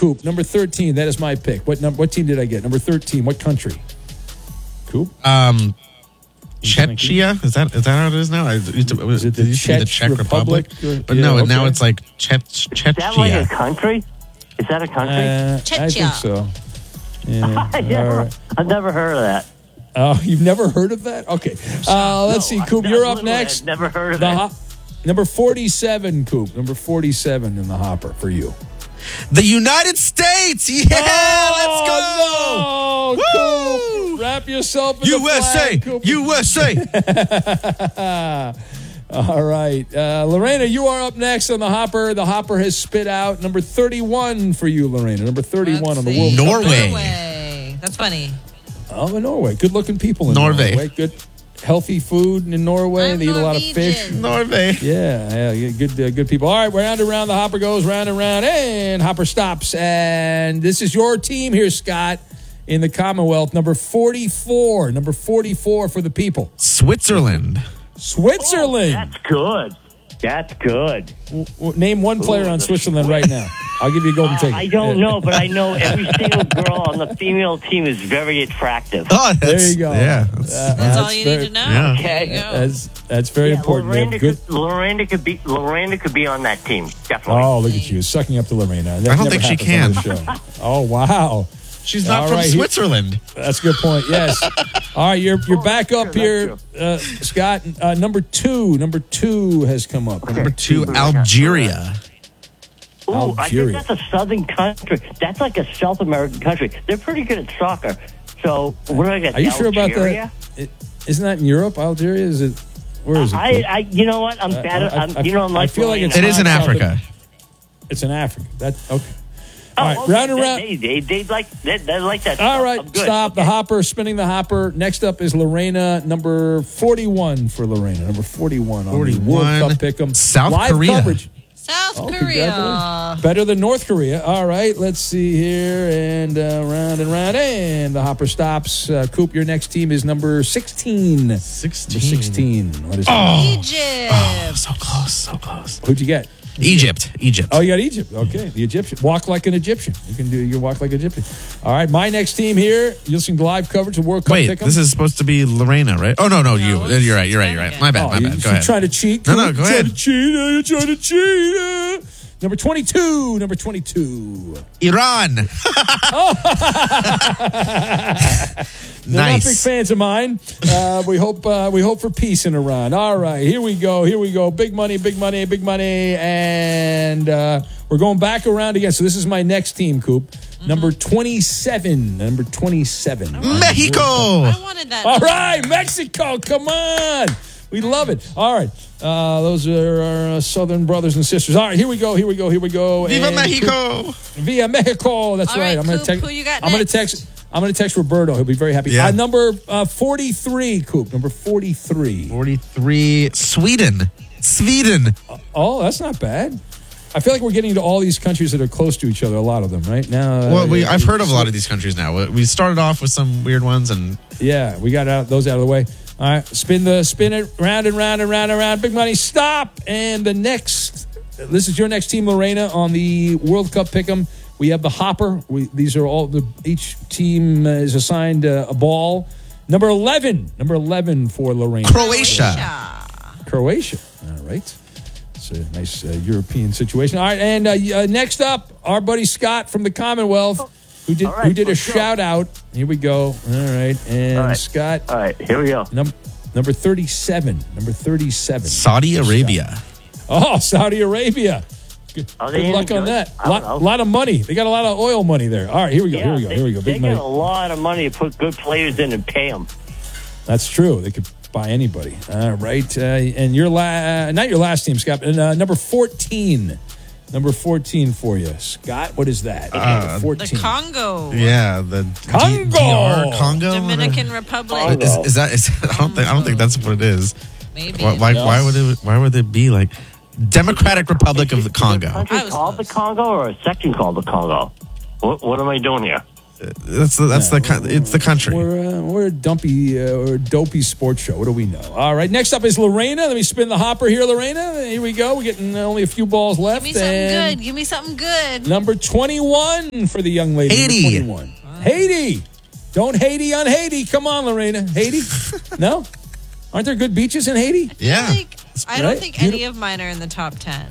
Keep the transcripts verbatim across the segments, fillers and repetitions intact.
Coop. Number thirteen. That is my pick. What number? What team did I get? Number thirteen. What country? Coop. Um, Czechia. Is that is that how it is now? I used to, Is it the it used to be the Czech Czech Republic, Republic? but Yeah, no, okay. now it's like Czech Czechia. Is that like a country? Is that a country? Uh, I Czechia. think so. Yeah. I never, All right. I've never heard of that. Oh, you've never heard of that? Okay. Uh, let's see, No, Coop. I've You're never- up next. I've never heard of The that. ho- number forty-seven, Coop. Number forty-seven in the hopper for you. The United States. Yeah, let's go. Oh, no, Coop. Wrap yourself in U the S A, flag, Coop. U S A. All right. Uh, Lorena, you are up next on the hopper. The hopper has spit out number thirty-one for you, Lorena. Number thirty-one Let's on the see. World Cup. Norway. Norway. That's funny. Oh, in Norway. Good-looking people in Norway. Norway. Good, healthy food in Norway. I'm They eat a lot of fish. Norwegian. Norway. Yeah, yeah, good, uh, good people. All right, round and round. The hopper goes round and round, and hopper stops. And this is your team here, Scott, in the Commonwealth. Number forty-four. Number forty-four for the people. Switzerland. Switzerland. That's good. That's good. W- w- name one player Ooh, on the Switzerland right now. I'll give you a golden ticket. I don't know, but I know every single girl on the female team is very attractive. Oh, There that's, you go. Yeah. Uh, That's, all you very- need to know. Yeah. There you Okay. go. That's, that's very Yeah, important. They have Lorena good. could, Lorena could be Lorena could be on that team. Definitely. Oh, look at you, sucking up to Lorena. That I don't never think she happens on this show. Oh, wow. She's not All from right, here- Switzerland. That's a good point. Yes. All right, you're you're Oh, back that's up true, here, uh, Scott. Uh, number two, number two has come up. Number two, Algeria. Ooh, I Algeria. think that's a southern country. That's like a South American country. They're pretty good at soccer. So what do I get? Are you sure about Algeria? that? It, isn't that in Europe? Algeria? Is it? Where is it? I, I, you know what? I'm bad. at, I- I'm, I- you know, I'm I like feel like Lorena. it's It is in not South Africa. It's in Africa. That okay. Oh, All right, okay. round and They- round. They, they, they like they, they like that. All stuff. right, I'm good. stop the Okay. hopper, spinning the hopper. Next up is Lorena, number forty-one for Lorena, number forty-one on the World forty-one. Cup Pick'em. South Live Korea. coverage. South Oh, Korea. congratulations. Better than North Korea. All right, let's see here. And uh, round and round. And the hopper stops. Uh, Coop, your next team is number sixteen. sixteen. Number sixteen. What is Oh. Egypt. Oh, so close, so close. that? Who'd you get? Egypt. Egypt. Oh, you got Egypt. Okay, the Egyptian. Walk like an Egyptian. You can do. You can walk like an Egyptian. All right, my next team here. You'll see live coverage of World Cup Wait, Pick'em. this is supposed to be Lorena, right? Oh, no, no, you. it's- You're right, you're right, you're right. My bad, Oh, my you, bad. Go you ahead. trying to cheat? No, no, Coop? go Trying ahead. to cheat? Uh, You're trying to cheat? Uh. Number twenty-two. Number twenty-two. Iran. They're not big Nice. fans of mine. Uh, we hope uh, we hope for peace in Iran. All right, here we go. Here we go. Big money, big money, big money, and uh, we're going back around again. So this is my next team, Coop. Mm-hmm. Number twenty-seven. Number twenty-seven. Mexico. I wanted that. All right, Mexico. Come on. We love it. All right. Uh, those are our uh, southern brothers and sisters. All right, here we go. Here we go. Here we go. Viva And Mexico. Coop- Via Mexico. That's All right. right, I'm going Coop, to text. who you got I'm going to next? text. I'm going to text Roberto. He'll be very happy. Yeah. Uh, number uh, forty-three, Coop. Number forty-three. forty-three. Sweden. Sweden. Oh, that's not bad. I feel like we're getting to all these countries that are close to each other. A lot of them, right now. uh, Well, we, I've heard of a lot of these countries now. We started off with some weird ones, and Yeah, we got out, those out of the way. All right, spin the spin it round and round and round and round. Big money, stop. And the next, this is your next team, Lorena, on the World Cup Pick'em. We have the hopper. We, these are all the each team is assigned uh, a ball. Number eleven, number eleven for Lorena. Croatia. Croatia. All right. It's a nice uh, European situation. All right, and uh, uh, next up, our buddy Scott from the Commonwealth, who did All right, who did a let's go. shout out. Here we go. All right, and All right. Scott, All right, here we go. num- number thirty-seven. Number thirty-seven. Saudi Arabia. Oh, Saudi Arabia. Good, Are they good any luck on good? that. I don't Lot, know. lot of money. They got a lot of oil money there. All right, here we go. here we go. they, Here we go. They Big get money. a lot of money to put good players in and pay them. That's true. They could buy anybody. All right. Uh, and your la- uh, not your last team, Scott, and uh, number fourteen. Number fourteen for you. Scott, what is that? Number The fourteen. Congo. Yeah, the Congo. D R Congo. Dominican Republic. Congo. Is, is that? Is, I don't think. I don't think that's what it is. Maybe. Why? Why, why would it? Why would it be like Democratic Republic of the Is there a Congo? country I was called close. the Congo or a section called the Congo? What, what am I doing here? That's the, that's the coun- it's the country. We're, uh, we're a dumpy uh, or dopey sports show. What do we know? All right, next up is Lorena. Let me spin the hopper here, Lorena. Here we go. We're getting only a few balls left. Give me something and good. Give me something good. Number twenty-one for the young lady. Haiti. Number twenty-one. Haiti. Don't Haiti on Haiti. Come on, Lorena. Haiti? No? Aren't there good beaches in Haiti? Yeah. Like, I don't Right? think You any of mine are in the top ten.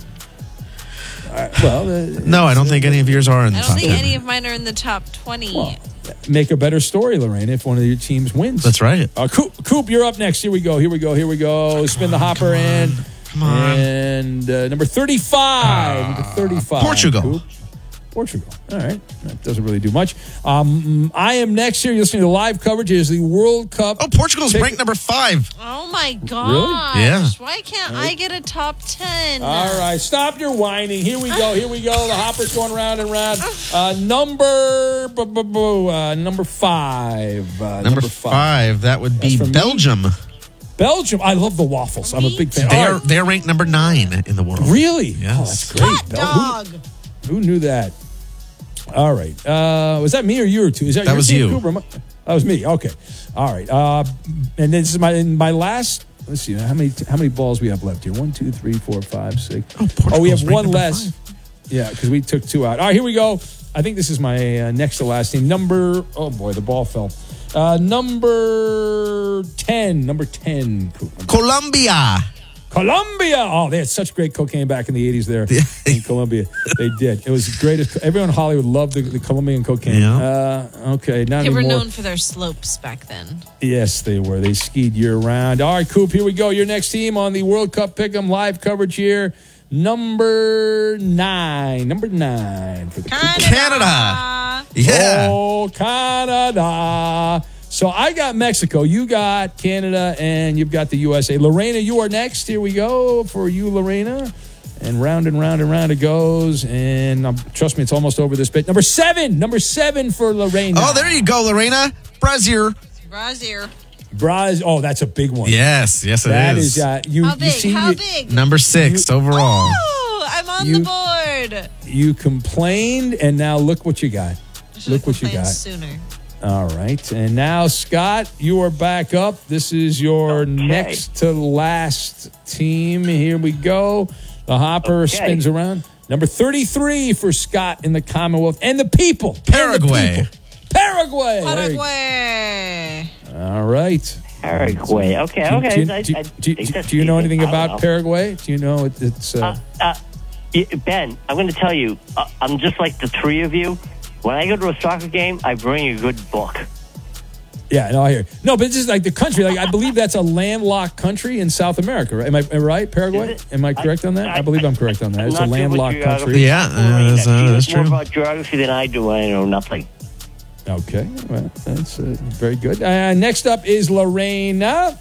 Well, uh, No, I don't think any of yours are in the I top don't think ten. any of mine are in the top twenty. well, make a better story, Lorena, if one of your teams wins. That's right. Uh, Coop, Coop, you're up next. Here we go. Here we go. Here we go. Spin the hopper and Come on. and uh, number thirty-five. number thirty-five. Portugal. Coop. Portugal. All right. That doesn't really do much. Um, I am next here. You're listening to live coverage. It is the World Cup. Oh, Portugal's Pick- ranked number five. Oh my gosh. Yeah. Why can't I get a top ten? All right, stop your whining. Here we go. Here we go. The hopper's going round and round. Uh, number bu- bu- bu- uh, number five. Uh, Number, five. That would be That's from me. Belgium. Belgium. I love the waffles. I'm a big fan. They All are right. they're ranked number nine in the world. Really? Yes. Oh, that's great. Hot Bel- who- dog. Who, knew that? All right. Uh, was that me or you or two? Is that, That your was team, you. Cooper? Am I- That was me. Okay. All right. Uh, and this is my in my last. Let's see. How many how many balls we have left here? One, two, three, four, five, six. Oh, Oh, we have Portugal's ranked one number less. five. Yeah, because we took two out. All right, here we go. I think this is my uh, next to last team. Number, oh boy, the ball fell. Uh, number ten. Number ten. Colombia. Colombia. Oh, they had such great cocaine back in the eighties there in Colombia. They did. It was the greatest. Everyone in Hollywood loved the, the Colombian cocaine. Yeah. Uh, okay, not They were anymore. known for their slopes back then. Yes, they were. They skied year round. All right, Coop, here we go. Your next team on the World Cup Pick'em live coverage here. Number nine. Number nine for the Coop. Canada. Yeah. Oh, Canada. So I got Mexico, you got Canada, and you've got the U S A. Lorena, you are next. Here we go for you, Lorena. And round and round and round it goes. And um, trust me, it's almost over this bit. Number seven. Number seven for Lorena. Oh, there you go, Lorena. Brazil. Brazier. Braz. Oh, that's a big one. Yes, yes, it That is. is, uh, you, How you big? see, How you, big? Number six overall. Oh, I'm on You- the board. you complained, and now look what you got. I should've Look what you complained got. Sooner. All right. And now, Scott, you are back up. This is your Okay. next to last team. Here we go. The hopper Okay. spins around. Number thirty-three for Scott in the Commonwealth. And the people. And the Paraguay. people. Paraguay. There you Paraguay. go. All right. Paraguay. Okay, Do, okay. do, do, I- I do, think do, that's do you know decent. anything I don't about know. Paraguay? Do you know it, it's... Uh, Uh, uh, y- Ben, I'm going to tell you, uh, I'm just like the three of you. When I go to a soccer game, I bring a good book. yeah, no, I hear. No, but it's just like the country. Like I believe that's a landlocked country in South America, right? Am I, am I right, Paraguay? Is it? Am I correct on that? I, believe I'm correct on that. I'm It's a not good with landlocked geography. country. Yeah, uh, Lorena, that's, uh, she knows that's more true. about geography than I do. I know nothing. Okay, well, that's uh, very good. Uh, next up is Lorena.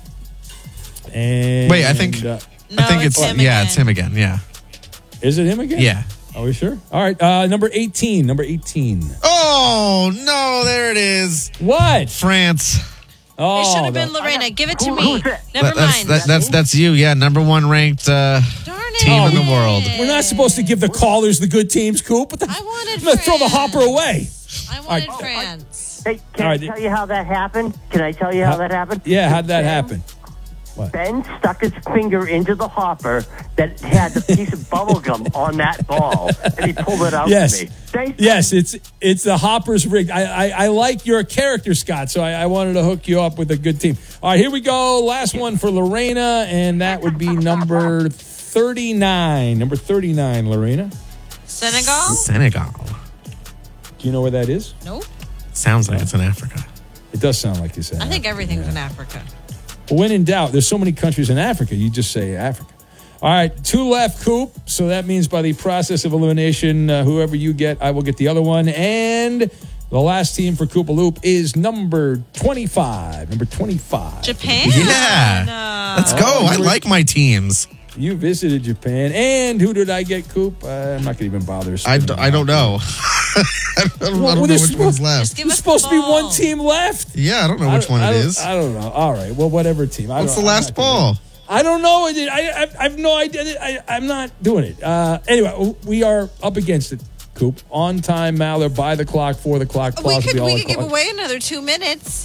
And Wait, I think- uh, No, I think it's it's, him yeah, again. it's him again. Yeah. is it him again? Yeah. Are we sure? All right, uh, number eighteen. Number eighteen. Oh, no, there it is. What? France. Oh, It should have the- been Lorena. Give it to Who- me. who's that? Never That- that's, mind. that, that's that's you. Yeah, number one ranked uh, Darn it. team in the world. We're not supposed to give the callers the good teams, Coop. What the, I wanted I'm going to throw the France. hopper away. I wanted All France. Hey, can All I right. tell you how that happened? Can I tell you how, How- that happened? Yeah, how'd that Ben- happen? Ben stuck his finger into the hopper that had the piece of bubble gum on that ball, and he pulled it out Yes. to me. Thanks. Yes, it's it's the Hopper's rigged. I, I, I like your character, Scott, so I, I wanted to hook you up with a good team. All right, here we go. Last one for Lorena, and that would be number thirty-nine. Number thirty-nine, Lorena. Senegal? Senegal. Do you know where that is? Nope. Sounds like it's in Africa. It does sound like you said. I think everything's in Africa. But when in doubt, there's so many countries in Africa, you just say Africa. All right, two left, Coop. So that means by the process of elimination, uh, whoever you get, I will get the other one. And the last team for Koopaloop is number twenty-five. Number twenty-five. Japan? Yeah. No. Let's go. I like my teams. You visited Japan. And who did I get, Coop? Uh, I'm not going to even bother. I, spinning d- them I don't out. know. I don't, I don't Well, know there's which one's supposed- left. Just give There's us supposed the to be ball. one team left. Yeah, I don't know I which don't- one I it don't- is. I don't know. All right. Well, whatever team. I What's the don't- I'm last not gonna- ball? I don't know. I, I, I have no idea. I, I'm not doing it. Uh, anyway, we are up against it, Coop. On time, Maller, by the clock, for the clock, We plausibly could all we the could give clock. away another two minutes.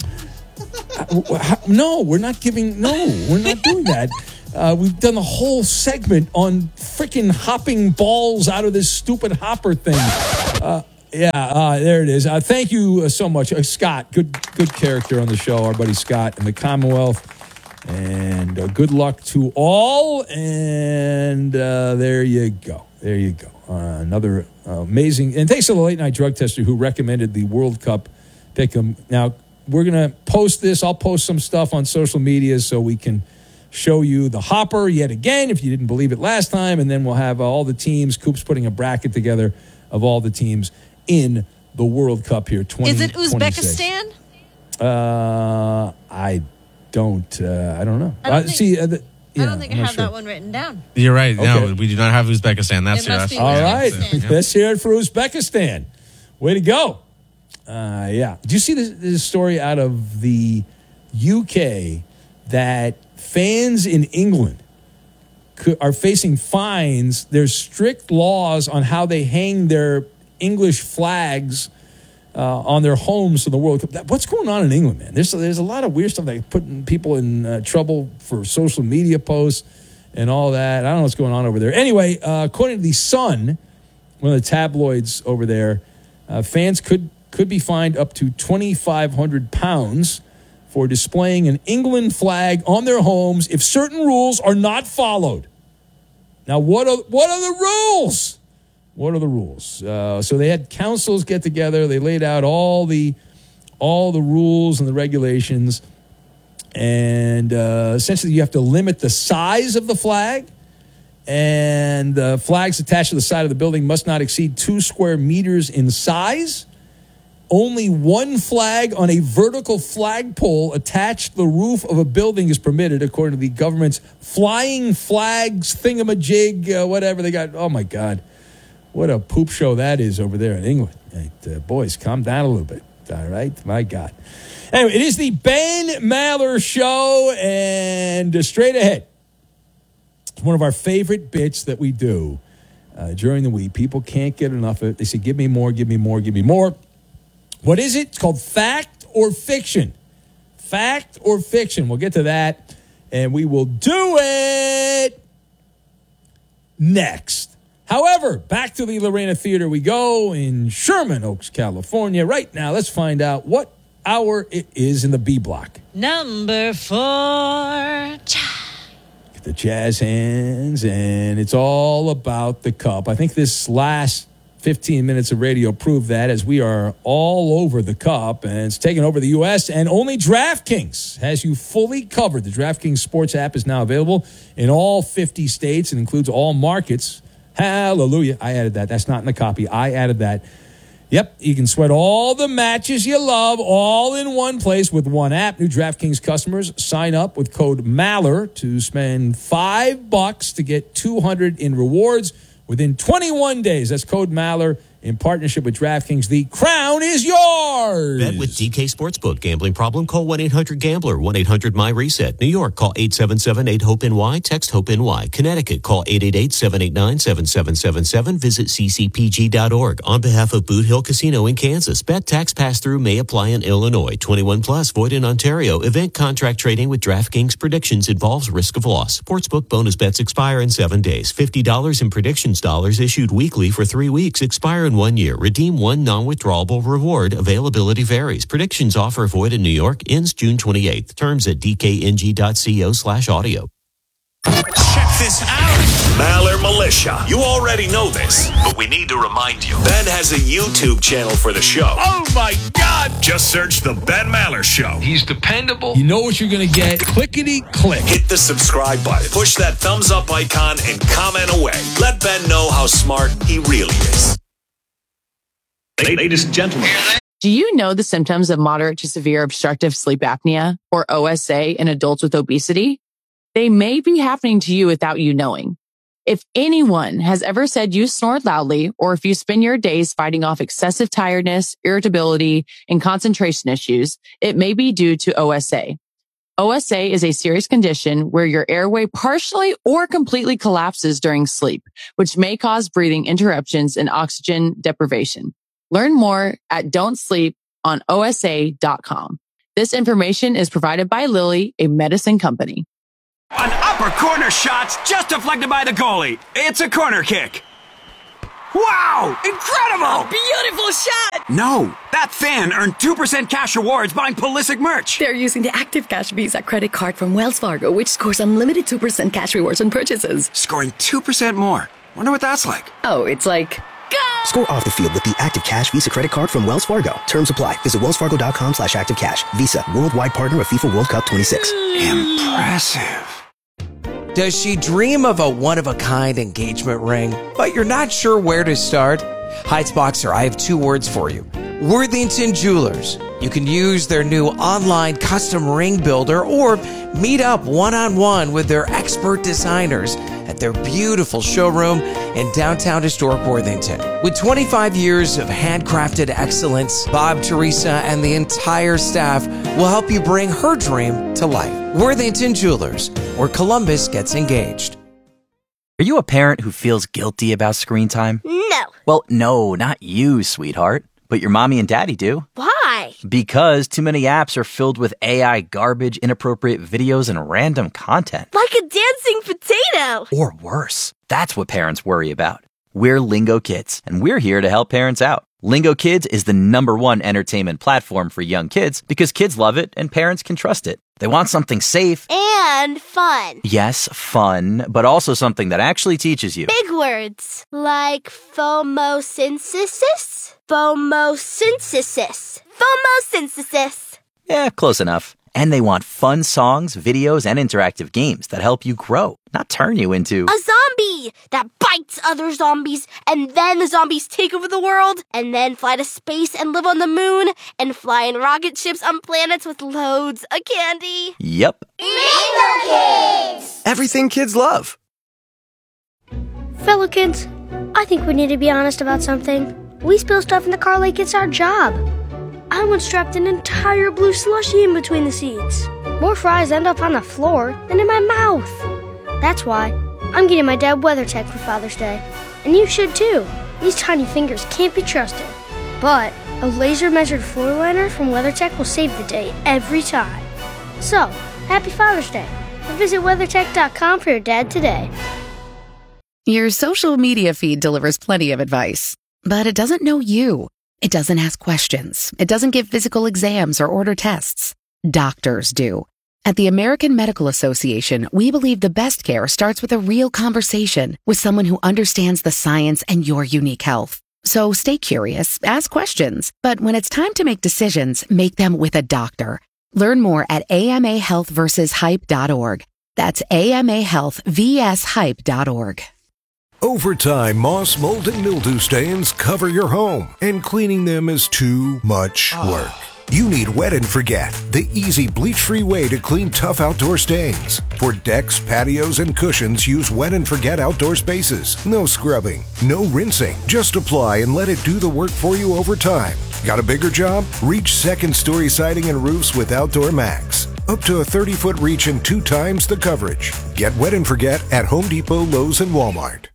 No, we're not giving. No, we're not doing that. Uh, we've done a whole segment on freaking hopping balls out of this stupid hopper thing. Uh, yeah, uh, there it is. Uh, thank you uh, so much, uh, Scott. Good, good character on the show, our buddy Scott in the Commonwealth. And uh, good luck to all. And uh, there you go. There you go. Uh, another uh, amazing. And thanks to the late night drug tester who recommended the World Cup pick'em. Now we're gonna post this. I'll post some stuff on social media so we can show you the hopper yet again if you didn't believe it last time, and then we'll have uh, all the teams. Coop's putting a bracket together of all the teams in the World Cup here. twenty Is it twenty-six. Uzbekistan? Uh, I don't. Uh, I don't know. I don't uh, think- see, uh, the, yeah, I don't think I'm I not have sure. that one written down. You're right. Okay. No, we do not have Uzbekistan. That's It must be your All right, Uzbekistan. let's hear it for Uzbekistan. Way to go! Uh, yeah. Did you see this, this story out of the U K that fans in England could, are facing fines? There's strict laws on how they hang their English flags uh, on their homes for the World Cup. That- What's going on in England, man? There's there's a lot of weird stuff like putting people in uh, trouble for social media posts and all that. I don't know what's going on over there. Anyway, uh, according to the Sun, one of the tabloids over there, uh, fans could could be fined up to twenty-five hundred pounds for displaying an England flag on their homes if certain rules are not followed. Now, what are what are the rules? What are the rules? Uh, so they had councils get together. They laid out all the all the rules and the regulations, and uh, essentially you have to limit the size of the flag, and the flags attached to the side of the building must not exceed two square meters in size. Only one flag on a vertical flagpole attached to the roof of a building is permitted, according to the government's flying flags thingamajig, uh, whatever they got. Oh, my God. What a poop show that is over there in England. Hey, uh, boys, calm down a little bit. All right? My God. Anyway, it is the Ben Maller Show, and uh, straight ahead, it's one of our favorite bits that we do uh, during the week. People can't get enough of it. They say, give me more, give me more, give me more. What is it? It's called Fact or Fiction. Fact or Fiction. We'll get to that, and we will do it next. However, back to the Lorena Theater we go in Sherman Oaks, California. Right now, let's find out what hour it is in the B block. Number four. Cha. Get the jazz hands, and it's all about the cup. I think this last fifteen minutes of radio proved that, as we are all over the cup, and it's taken over the U S, and only DraftKings has you fully covered. The DraftKings Sports app is now available in all fifty states and includes all markets. Hallelujah. I added that. That's not in the copy. I added that. Yep, you can sweat all the matches you love all in one place with one app. New DraftKings customers sign up with code Maller to spend five bucks to get two hundred in rewards within twenty-one days. That's code Maller in partnership with DraftKings. The crown is yours. Bet with D K Sportsbook. Gambling problem? Call one eight hundred gambler. one eight hundred my reset. New York, call eight seven seven eight hope N Y. Text HOPE-NY. Connecticut, call eight eight eight seven eight nine seven seven seven seven. Visit c c p g dot org. On behalf of Boot Hill Casino in Kansas, bet tax pass-through may apply in Illinois. twenty-one plus, void in Ontario. Event contract trading with DraftKings predictions involves risk of loss. Sportsbook bonus bets expire in seven days. fifty dollars in predictions dollars issued weekly for three weeks. Expire in one year. Redeem one non-withdrawable reward. Availability varies. Predictions offer void in New York. Ends June twenty-eighth. Terms at d k n g dot co slash audio. Check this out. Maller Militia. You already know this, but we need to remind you. Ben has a YouTube channel for the show. Oh my God. Just search The Ben Maller Show. He's dependable. You know what you're going to get. Clickety click. Hit the subscribe button. Push that thumbs up icon and comment away. Let Ben know how smart he really is. Ladies and gentlemen. Do you know the symptoms of moderate to severe obstructive sleep apnea, or O S A, in adults with obesity? They may be happening to you without you knowing. If anyone has ever said you snore loudly, or if you spend your days fighting off excessive tiredness, irritability, and concentration issues, it may be due to O S A. O S A is a serious condition where your airway partially or completely collapses during sleep, which may cause breathing interruptions and oxygen deprivation. Learn more at don't sleep on O S A dot com. This information is provided by Lilly, a medicine company. An upper corner shot's just deflected by the goalie. It's a corner kick. Wow! Incredible! Beautiful shot! No, that fan earned two percent cash rewards buying Pulisic merch. They're using the Active Cash Visa credit card from Wells Fargo, which scores unlimited two percent cash rewards on purchases. Scoring two percent more. Wonder what that's like. Oh, it's like... Go! Score off the field with the Active Cash Visa credit card from Wells Fargo. Terms apply. Visit wellsfargo.com slash activecash. Visa, worldwide partner of FIFA World Cup twenty-six. Impressive. Does she dream of a one-of-a-kind engagement ring, but you're not sure where to start? Heights Boxer, I have two words for you. Worthington Jewelers. You can use their new online custom ring builder or meet up one-on-one with their expert designers at their beautiful showroom in downtown historic Worthington. With twenty-five years of handcrafted excellence, Bob, Teresa, and the entire staff will help you bring her dream to life. Worthington Jewelers, where Columbus gets engaged. Are you a parent who feels guilty about screen time? No. Well, no, not you, sweetheart. But your mommy and daddy do. Why? Because too many apps are filled with A I garbage, inappropriate videos, and random content. Like a dancing potato. Or worse. That's what parents worry about. We're Lingo Kids, and we're here to help parents out. Lingo Kids is the number one entertainment platform for young kids because kids love it and parents can trust it. They want something safe. And fun. Yes, fun, but also something that actually teaches you. Big words. Like phomosynthesis? Phomosynthesis. Phomosynthesis. Yeah, close enough. And they want fun songs, videos, and interactive games that help you grow, not turn you into... a zombie that bites other zombies, and then the zombies take over the world, and then fly to space and live on the moon, and fly in rocket ships on planets with loads of candy. Yep. Lingo Kids! Everything kids love. Fellow kids, I think we need to be honest about something. We spill stuff in the car like it's our job. I once dropped an entire blue slushie in between the seats. More fries end up on the floor than in my mouth. That's why I'm getting my dad WeatherTech for Father's Day. And you should too. These tiny fingers can't be trusted. But a laser-measured floor liner from WeatherTech will save the day every time. So, happy Father's Day. And visit weathertech dot com for your dad today. Your social media feed delivers plenty of advice, but it doesn't know you. It doesn't ask questions. It doesn't give physical exams or order tests. Doctors do. At the American Medical Association, we believe the best care starts with a real conversation with someone who understands the science and your unique health. So stay curious, ask questions, but when it's time to make decisions, make them with a doctor. Learn more at A M A health versus hype dot org. That's A M A health versus hype dot org. Over time, moss, mold, and mildew stains cover your home, and cleaning them is too much work. You need Wet and Forget, the easy bleach-free way to clean tough outdoor stains. For decks, patios, and cushions, use Wet and Forget Outdoor Spaces. No scrubbing, no rinsing. Just apply and let it do the work for you over time. Got a bigger job? Reach second-story siding and roofs with Outdoor Max. Up to a thirty-foot reach and two times the coverage. Get Wet and Forget at Home Depot, Lowe's, and Walmart.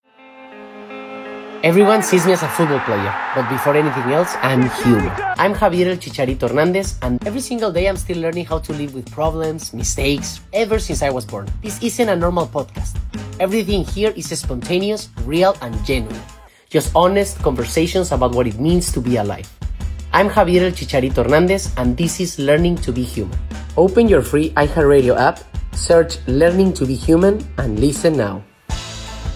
Everyone sees me as a football player, but before anything else, I'm human. I'm Javier El Chicharito Hernandez, and every single day I'm still learning how to live with problems, mistakes, ever since I was born. This isn't a normal podcast. Everything here is spontaneous, real, and genuine. Just honest conversations about what it means to be alive. I'm Javier El Chicharito Hernandez, and this is Learning to be Human. Open your free iHeartRadio app, search Learning to be Human, and listen now.